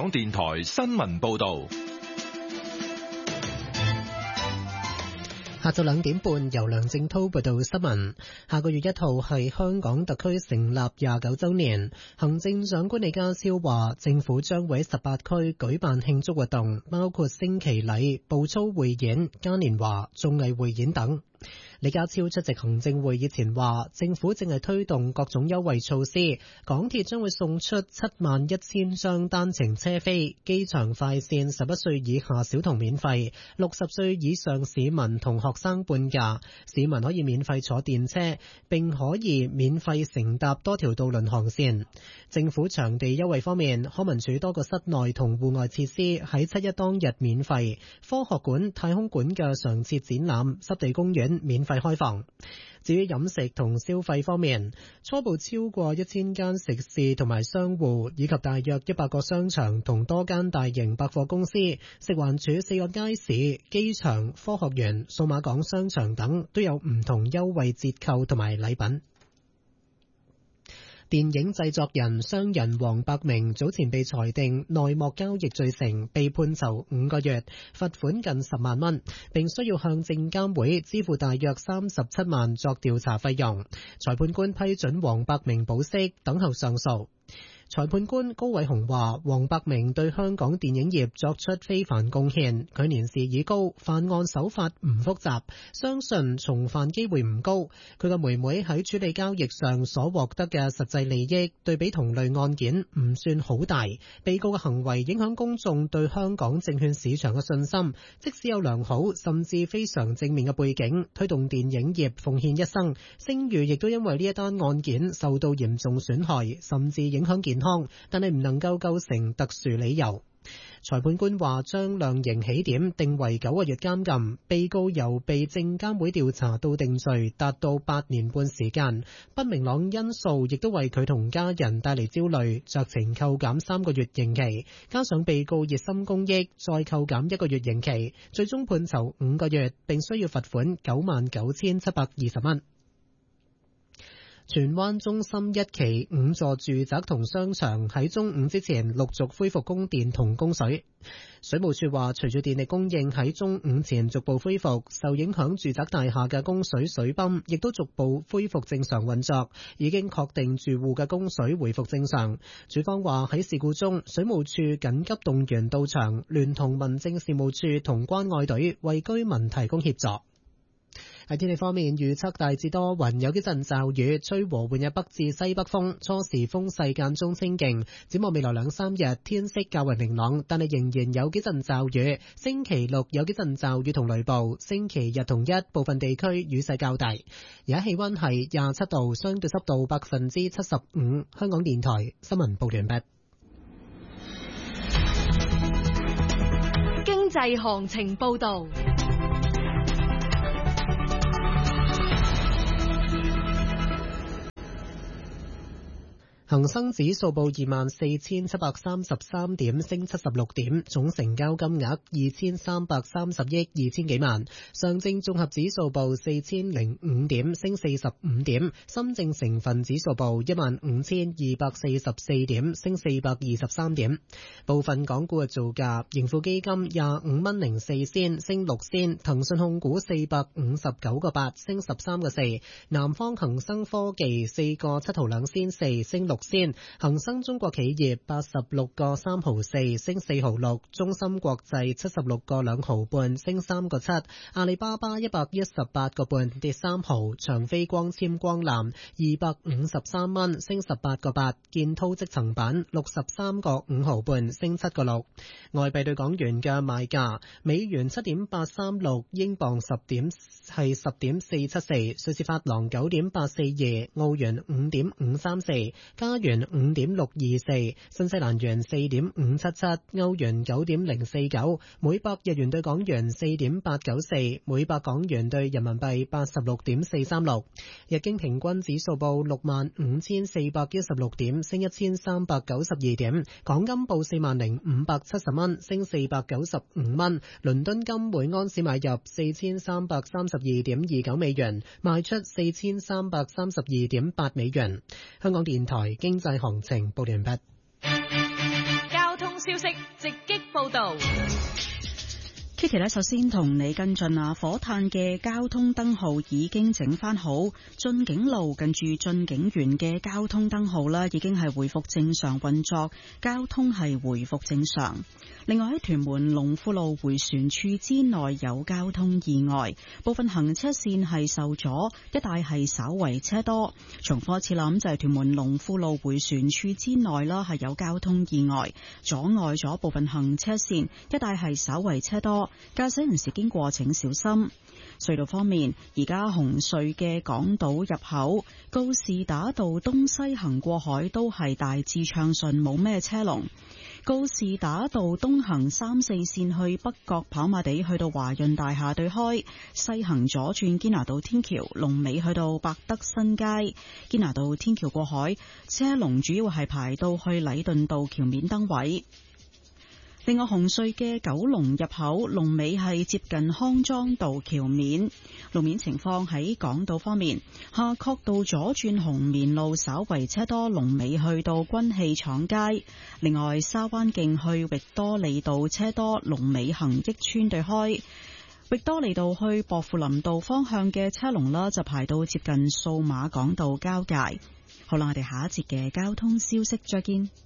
港電台新聞報道。 下晝2點半，由梁正濤報道新聞。下個月1號係香港特區成立29週年，行政長官李家超話，政府將會喺18區舉辦慶祝活動，包括升旗禮、步操匯演、嘉年華、綜藝匯演等。李家超出席行政會議前話，政府正係推動各種優惠措施，港鐵將會送出71000張單程車飛，機場快線11歲以下小童免費，60歲以上市民同學生半價，市民可以免費坐電車，並可以免費乘搭多條渡輪航線。政府場地優惠方面，康文署多個室內同戶外設施喺7·1當日免費，科學館、太空館嘅常設展覽、濕地公園免費開放。至於飲食同消費方面，初步超過1000間食肆同埋商戶，以及大約100個商場同多間大型百貨公司、食環署4個街市、機場、科學園、數碼港商場等都有唔同優惠折扣同埋禮品。電影製作人商人黃百鳴早前被裁定內幕交易罪成，被判囚5個月，罰款近10萬蚊，並需要向證監會支付大約37萬作調查費用。裁判官批准黃百鳴保釋，等候上訴。裁判官高偉雄話，黃百鳴對香港電影業作出非凡貢獻，佢年事已高，犯案手法唔複雜，相信重犯機會唔高。佢嘅妹妹喺處理交易上所獲得嘅實際利益，對比同類案件唔算好大。被告嘅行為影響公眾對香港證券市場嘅信心，即使有良好甚至非常正面嘅背景，推動電影業奉獻一生，聲譽亦都因為呢一單案件受到嚴重損害，甚至影響健康，但係唔能夠構成特殊理由。裁判官話將量刑起點定為9個月監禁，被告由被證監會調查到定罪達到8年半時間，不明朗因素亦都為佢同家人帶嚟焦慮，酌情扣減3個月刑期，加上被告熱心公益，再扣減1個月刑期，最終判囚5個月，並需要罰款99,720蚊。荃灣中心1期5座住宅同商場喺中午之前陸續恢復供電同供水。水務署話，隨住電力供應喺中午前逐步恢復，受影響住宅大廈嘅供水水泵亦都逐步恢復正常運作，已經確定住戶嘅供水回復正常。署方話喺事故中，水務署緊急動員到場，聯同民政事務處同關愛隊為居民提供協助。喺天氣方面，預測大致多雲，有幾陣驟雨，吹和緩嘅北至西北風，初時風勢間中清勁。展望未來2-3日，天色較為明朗，但係仍然有幾陣驟雨。星期六有幾陣驟雨同雷暴，星期日同1部分地區雨勢較大。而家氣溫係27度，相對濕度75%。香港電台新聞報完畢。 經濟行情報道。 恒生指數報24,733點，升76點，總成交金額2330億2000幾萬。上證綜合指數報4005點，升45點。深證成分指數報15244點，升423點。部分港股嘅造價，盈富基金25蚊04仙，升6仙。騰訊控股459個8，升13個4。南方恒生科技4個7毫2仙4，升6仙。恒生中國企業86個3毫4，升4毫6。中芯國際76個2毫半，升3個7。阿里巴巴118個半，跌3毫。長飛光纖光纜253蚊，升18個8。建滔積層板63個5毫半，升7個6。外幣對港元嘅賣價：美元7.836，英鎊10.474，瑞士法郎9.842，澳元5.534，加元5.624，新西蘭元4.577，歐元9.049，每百日元對港元4.894，每百港元對人民幣86.436。日經平均指數報65,416點，升1392點。港金報40,570蚊，升495蚊。倫敦金每安士買入4332.29美元，賣出4332.8美元。香港電台經濟行情報完畢。 交通消息直擊報道。 Kitty 呢，首先同你跟進火炭嘅交通燈號已經整翻好，駿景路近住駿景園嘅交通燈號啦，已經係回復正常運作，交通係回復正常。另外喺屯門龍富路迴旋處之內有交通意外，部分行車線係受阻，一帶係稍為車多。重複一次啦，就係屯門龍富路迴旋處之內啦，係有交通意外，阻礙咗部分行車線，一帶係稍為車多。駕駛人士經過請小心。隧道方面，而家紅隧嘅港島入口告士打道東西行過海都係大致暢順，冇咩車龍。告士打道東行3、4線去北角跑馬地，去到華潤大廈對開；西行左轉堅拿道天橋，龍尾去到百德新街。堅拿道天橋過海車龍主要係排到去禮頓道橋面燈位。另外，紅隧嘅九龍入口龍尾係接近康莊道橋面。路面情況喺港島方面，夏慤道左轉紅棉路稍為車多，龍尾去到軍器廠街。另外，沙灣徑去域多利道車多，龍尾恒益邨對開。域多利道去薄扶林道方向嘅車龍啦，就排到接近數碼港道交界。好啦，我哋下一節嘅交通消息再見。